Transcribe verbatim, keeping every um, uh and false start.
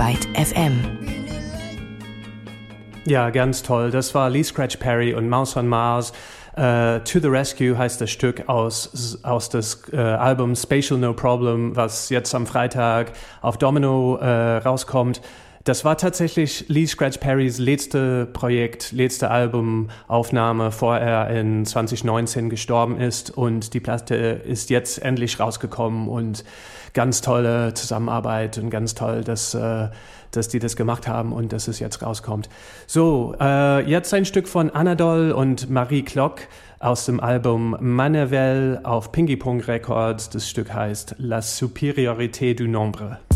Byte F M. Ja, ganz toll. Das war Lee Scratch Perry und Mouse on Mars. Uh, To the Rescue heißt das Stück aus, aus des äh, Albums Spatial No Problem, was jetzt am Freitag auf Domino äh, rauskommt. Das war tatsächlich Lee Scratch Perrys letzte Projekt, letzte Albumaufnahme, bevor er in zwanzig neunzehn gestorben ist. Und die Platte ist jetzt endlich rausgekommen und ganz tolle Zusammenarbeit und ganz toll, dass, äh, dass die das gemacht haben und dass es jetzt rauskommt. So, äh, jetzt ein Stück von Anadol und Marie Klock aus dem Album Manervelle auf Pinky Pong Records. Das Stück heißt La Supériorité du Nombre.